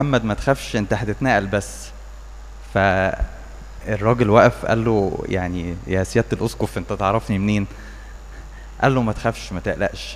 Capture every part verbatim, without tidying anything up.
محمد ما تخافش انت هتتنقل بس. فالراجل وقف قال له يعني يا سيادة الأسقف انت تعرفني منين؟ قال له ما تخافش ما تقلقش.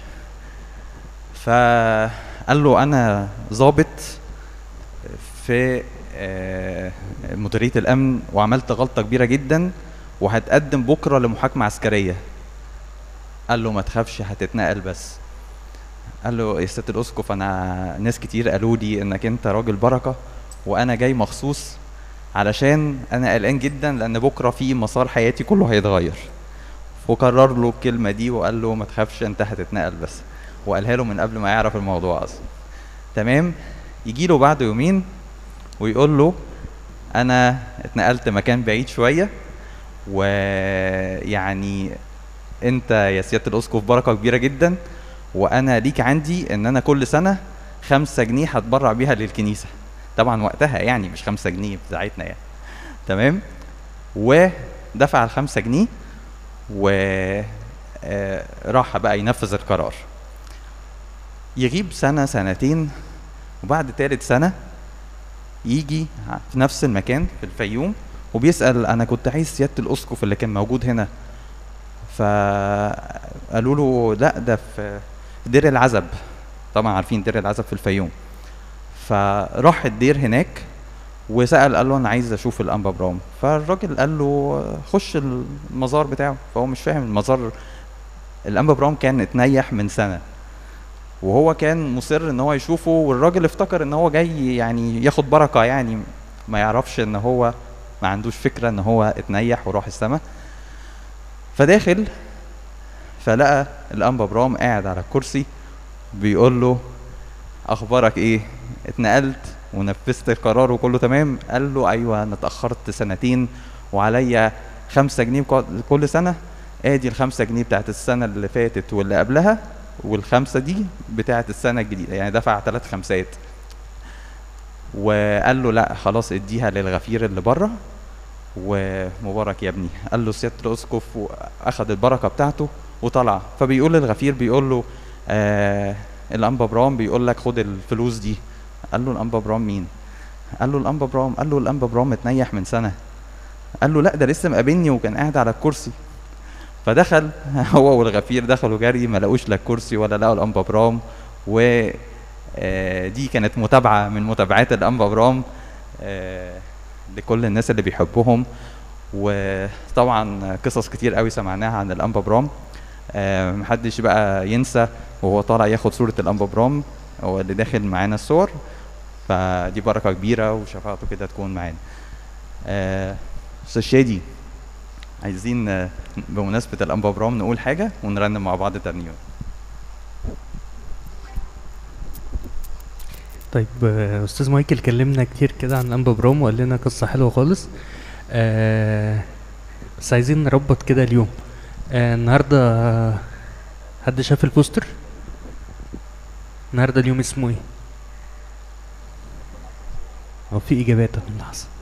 فقال له انا ضابط في آه، مديرية الأمن وعملت غلطة كبيرة جدا وهتقدم بكرة لمحاكمة عسكرية. قال له ما تخافش هتتنقل بس. قال له يا سيادة الأسقف أنا ناس كتير قالوا لي إنك أنت راجل بركة وأنا جاي مخصوص علشان أنا قلقان جدا لأن بكرة في مسار حياتي كله هيتغير. وكرر له الكلمة دي وقال له ما تخافش أنت هتتنقل بس، وقالها له من قبل ما يعرف الموضوع أصلا. تمام. يجي له بعد يومين ويقول له أنا اتنقلت مكان بعيد شوية، ويعني أنت يا سيادة الأسقف بركة كبيرة جدا، وانا ليك عندي ان انا كل سنه خمسة جنيه هتبرع بيها للكنيسه. طبعا وقتها يعني مش خمسة جنيه بتاعتنا يعني. تمام. ودفع الخمسة جنيه و آه، راح بقى ينفذ القرار. يغيب سنه سنتين، وبعد تالت سنه يجي في نفس المكان في الفيوم وبيسأل انا كنت عايز سيادة الاسقف اللي كان موجود هنا. فقالوا له لا ده في دير العزب. طبعا عارفين دير العزب في الفيوم. فراح الدير هناك وسأل قال له انا عايز اشوف الانبا برام. فالراجل قال له خش المزار بتاعه. فهو مش فاهم المزار. الانبا برام كان اتنيح من سنة وهو كان مصر ان هو يشوفه، والراجل افتكر ان هو جاي يعني ياخد بركة، يعني ما يعرفش ان هو ما عندوش فكرة ان هو اتنيح وراح السما. فداخل فلقى الانبا برام قاعد على الكرسي بيقول له اخبارك ايه؟ اتنقلت ونفذت القرار وكله تمام؟ قال له ايوه انا اتاخرت سنتين وعليا خمسة جنيه كل سنه. ادي الخمسة جنيه بتاعت السنه اللي فاتت واللي قبلها، والخمسه دي بتاعت السنه الجديده، يعني دفع ثلاث خمسات. وقال له لا خلاص اديها للغفير اللي بره ومبارك يا ابني. قال له سياده الاسقف واخد البركه بتاعته وطلع. فبيقول للغفير بيقول له آه الانبا برام بيقول لك خد الفلوس دي. قال له الانبا برام مين؟ قال له الانبا برام. قال له الانبا برام متنيح من سنه. قال له لا ده لسه مقابلني وكان قاعد على الكرسي. فدخل هو والغفير دخلوا جري ما لقوش لا الكرسي ولا لقوا الانبا برام. و آه، دي كانت متابعه من متابعات الانبا برام آه، لكل الناس اللي بيحبهم. وطبعا قصص كتير قوي سمعناها عن الانبا برام. آه، محدش بقى ينسى وهو طالع ياخد صورة الانبا برام هو اللي داخل معانا الصور. فدي بركة كبيرة وشفاعته كده تكون معانا. آه، استاذ شادي، عايزين آه، بمناسبة الانبا برام نقول حاجة ونرنم مع بعض ترنيمة. طيب آه، استاذ مايكل كلمنا كتير كده عن الانبا برام وقال لنا قصه حلوه خالص. آه بس عايزين نربط كده اليوم. آه النهارده آه، حد شاف البوستر؟ النهارده اليوم اسمه ايه؟ هو في اجابات من لحظه.